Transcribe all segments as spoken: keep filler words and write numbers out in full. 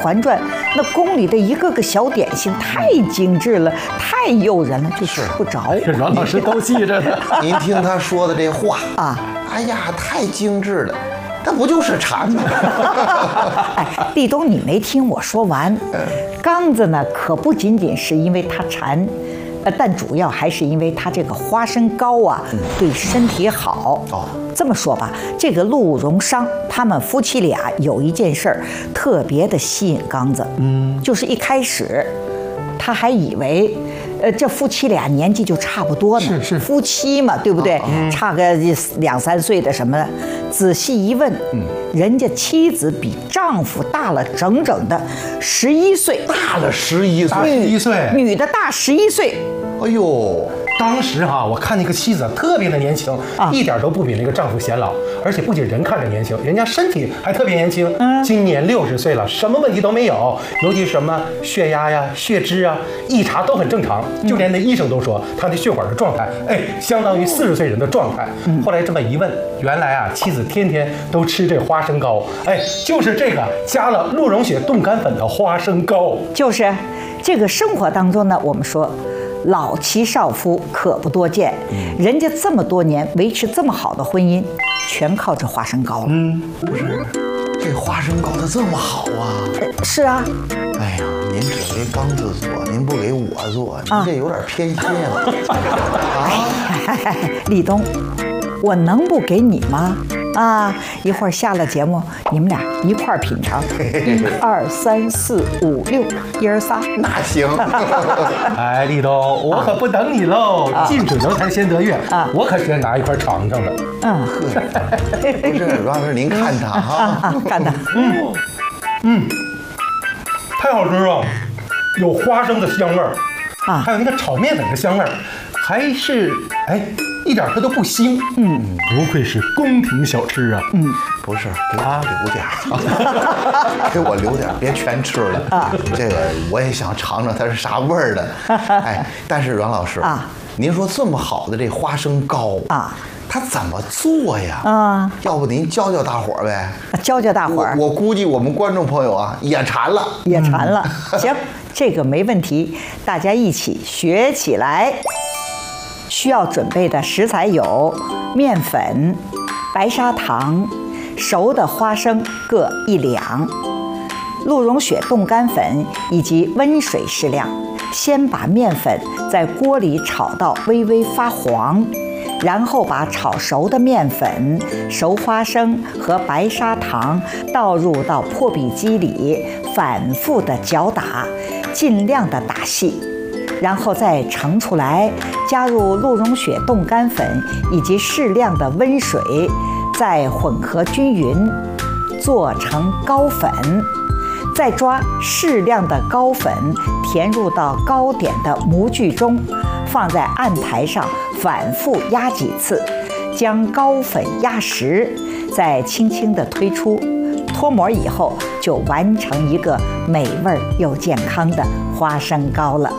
环转》，那宫里的一个个小点心太精致了，太诱人了，就吃不着。 这阮老师都记着呢。 您听他说的这话啊， 哎呀，太精致了。那不就是馋吗？ 哎，立冬，你没听我说完。刚子呢，可不仅仅是因为他馋。呃，但主要还是因为它这个花生糕啊，嗯、对身体好。哦，这么说吧，这个陆荣商他们夫妻俩有一件事儿特别的吸引刚子，嗯，就是一开始他还以为，呃，这夫妻俩年纪就差不多呢， 是是夫妻嘛，对不对？嗯、差个两三岁的什么的。仔细一问，嗯，人家妻子比丈夫大了整整的十一岁， 大了十一岁， 十一岁， 女的大十一岁。 哎呦， 当时哈、啊，我看那个妻子特别的年轻，啊、一点都不比那个丈夫显老，而且不仅人看着年轻，人家身体还特别年轻。嗯，今年六十岁了，什么问题都没有，尤其什么血压呀、血脂啊，一查都很正常，就连那医生都说他的血管的状态，哎，相当于四十岁人的状态。嗯、后来这么一问，原来啊，妻子天天都吃这花生糕，哎，就是这个加了鹿茸血冻干粉的花生糕。 就是这个生活当中呢，我们说。老妻少夫可不多见，人家这么多年维持这么好的婚姻，全靠这花生糕了。 嗯，不是，这花生糕它这么好啊？ 是啊。 哎呀，您只给刚子做，您不给我做，您这有点偏心了。 啊，立冬，我能不给你吗？啊，一会儿下了节目，你们俩一块儿品尝，一二三四五六，一二仨， 那行。 哎，立冬，我可不等你喽！啊、近水楼台先得月啊，我可是拿一块尝尝的。 嗯， 不是，主要是您看他哈， 啊啊，看他， 嗯嗯，太好吃了，有花生的香味儿啊，还有那个炒面粉的香味儿，还是哎。一点它都不腥，嗯，不愧是宫廷小吃啊， 嗯，不是，给我留点儿，给我留点儿，别全吃了啊。这个我也想尝尝它是啥味儿的，哎，但是阮老师啊，您说这么好的这花生糕啊，它怎么做呀？啊，要不您教教大伙儿呗？ 教教大伙儿。 我估计我们观众朋友啊也馋了， 也馋了。行，这个没问题，大家一起学起来。需要准备的食材有面粉、白砂糖、熟的花生各一两、鹿茸血冻干粉以及温水适量。先把面粉在锅里炒到微微发黄，然后把炒熟的面粉、熟花生和白砂糖倒入到破壁机里，反复的搅打，尽量的打细。然后再盛出来，加入鹿茸血冻干粉以及适量的温水，再混合均匀，做成糕粉。再抓适量的糕粉填入到糕点的模具中，放在案台上反复压几次，将糕粉压实，再轻轻地推出。脱模以后，就完成一个美味又健康的花生糕了。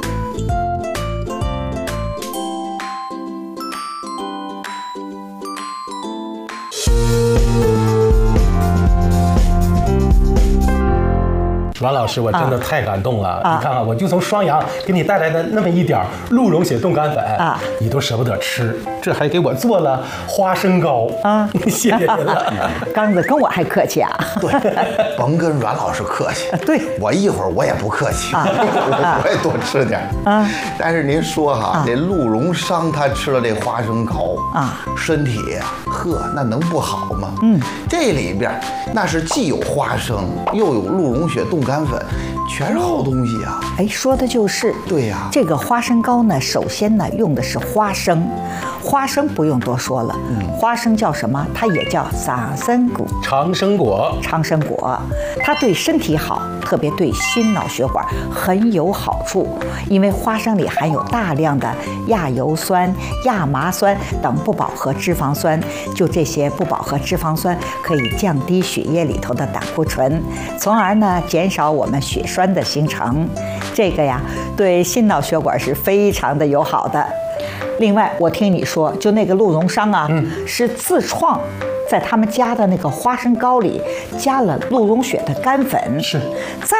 阮老师，我真的太感动了！啊、你看看，我就从双阳给你带来的那么一点鹿茸血冻干粉啊，你都舍不得吃，这还给我做了花生糕啊！谢谢您了， 刚子跟我还客气啊！ 对，甭跟阮老师客气。 对， 我一会儿我也不客气，啊、我也多吃点啊。但是您说哈，啊、这鹿茸商他吃了这花生糕啊，身体呵那能不好吗？嗯，这里边那是既有花生又有鹿茸血冻干粉，全是好东西啊！ 哎，说的就是。 对呀、啊， 这个花生糕呢，首先呢用的是花生，花生不用多说了，嗯，花生叫什么？它也叫长生果。 长生果， 长生果，它对身体好，特别对心脑血管很有好处，因为花生里含有大量的亚油酸、亚麻酸等不饱和脂肪酸，就这些不饱和脂肪酸可以降低血液里头的胆固醇，从而呢减少我们血栓的形成。这个呀，对心脑血管是非常的友好的。另外，我听你说，就那个鹿茸商啊，嗯、是自创，在他们家的那个花生糕里加了鹿茸血的干粉， 是， 再